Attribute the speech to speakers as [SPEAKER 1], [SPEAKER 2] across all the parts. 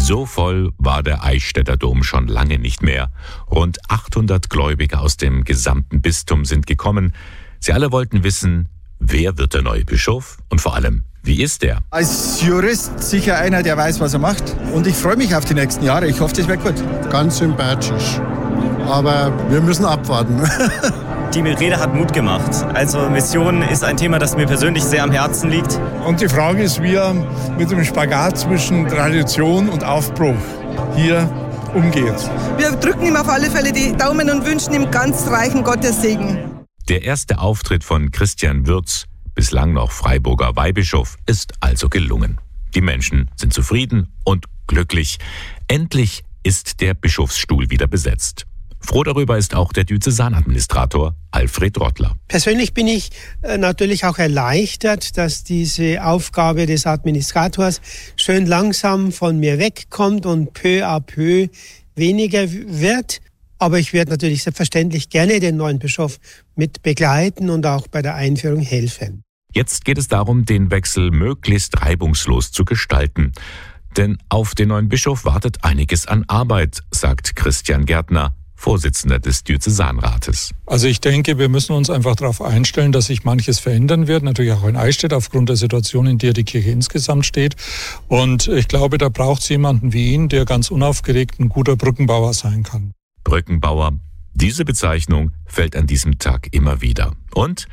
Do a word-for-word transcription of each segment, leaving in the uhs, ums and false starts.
[SPEAKER 1] So voll war der Eichstätter Dom schon lange nicht mehr. Rund achthundert Gläubige aus dem gesamten Bistum sind gekommen. Sie alle wollten wissen, wer wird der neue Bischof und vor allem, wie ist er?
[SPEAKER 2] Als Jurist sicher einer, der weiß, was er macht. Und ich freue mich auf die nächsten Jahre. Ich hoffe, das wird gut.
[SPEAKER 3] Ganz sympathisch. Aber wir müssen abwarten.
[SPEAKER 4] Die Rede hat Mut gemacht. Also Mission ist ein Thema, das mir persönlich sehr am Herzen liegt.
[SPEAKER 5] Und die Frage ist, wie er mit dem Spagat zwischen Tradition und Aufbruch hier umgeht.
[SPEAKER 6] Wir drücken ihm auf alle Fälle die Daumen und wünschen ihm ganz reichen Gottes Segen.
[SPEAKER 1] Der erste Auftritt von Christian Würz, bislang noch Freiburger Weihbischof, ist also gelungen. Die Menschen sind zufrieden und glücklich. Endlich ist der Bischofsstuhl wieder besetzt. Froh darüber ist auch der Diözesanadministrator Alfred Rottler.
[SPEAKER 7] Persönlich bin ich äh, natürlich auch erleichtert, dass diese Aufgabe des Administrators schön langsam von mir wegkommt und peu à peu weniger wird. Aber ich werde natürlich selbstverständlich gerne den neuen Bischof mit begleiten und auch bei der Einführung helfen.
[SPEAKER 1] Jetzt geht es darum, den Wechsel möglichst reibungslos zu gestalten. Denn auf den neuen Bischof wartet einiges an Arbeit, sagt Christian Gärtner, Vorsitzender des Diözesanrates.
[SPEAKER 8] Also ich denke, wir müssen uns einfach darauf einstellen, dass sich manches verändern wird, natürlich auch in Eichstätt aufgrund der Situation, in der die Kirche insgesamt steht. Und ich glaube, da braucht es jemanden wie ihn, der ganz unaufgeregt ein guter Brückenbauer sein kann.
[SPEAKER 1] Brückenbauer, diese Bezeichnung fällt an diesem Tag immer wieder. Und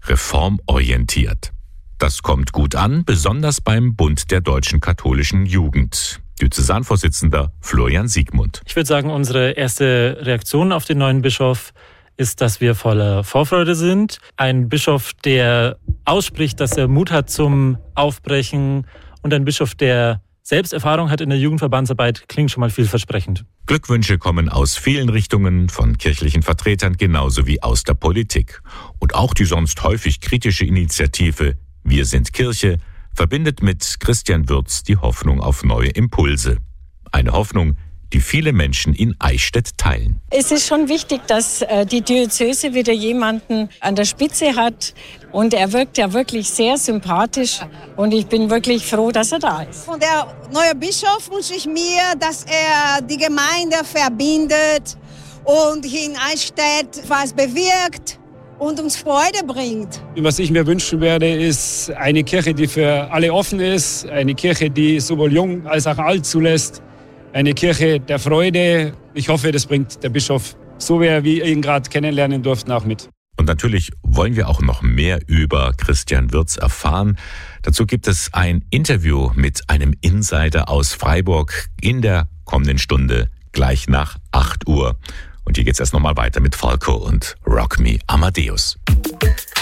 [SPEAKER 1] reformorientiert. Das kommt gut an, besonders beim Bund der deutschen katholischen Jugend. Diözesanvorsitzender Florian Siegmund.
[SPEAKER 9] Ich würde sagen, unsere erste Reaktion auf den neuen Bischof ist, dass wir voller Vorfreude sind. Ein Bischof, der ausspricht, dass er Mut hat zum Aufbrechen, und ein Bischof, der selbst Erfahrung hat in der Jugendverbandsarbeit, klingt schon mal vielversprechend.
[SPEAKER 1] Glückwünsche kommen aus vielen Richtungen, von kirchlichen Vertretern genauso wie aus der Politik. Und auch die sonst häufig kritische Initiative Wir sind Kirche verbindet mit Christian Würz die Hoffnung auf neue Impulse. Eine Hoffnung, die viele Menschen in Eichstätt teilen.
[SPEAKER 10] Es ist schon wichtig, dass die Diözese wieder jemanden an der Spitze hat. Und er wirkt ja wirklich sehr sympathisch. Und ich bin wirklich froh, dass er da ist.
[SPEAKER 11] Von der neuen Bischof wünsche ich mir, dass er die Gemeinde verbindet und hier in Eichstätt was bewirkt und uns Freude bringt.
[SPEAKER 12] Was ich mir wünschen werde, ist eine Kirche, die für alle offen ist. Eine Kirche, die sowohl jung als auch alt zulässt. Eine Kirche der Freude. Ich hoffe, das bringt der Bischof, so wie wir ihn gerade kennenlernen durften, auch mit.
[SPEAKER 1] Und natürlich wollen wir auch noch mehr über Christian Würz erfahren. Dazu gibt es ein Interview mit einem Insider aus Freiburg in der kommenden Stunde, gleich nach acht Uhr. Und hier geht's erst nochmal weiter mit Falco und Rock Me Amadeus.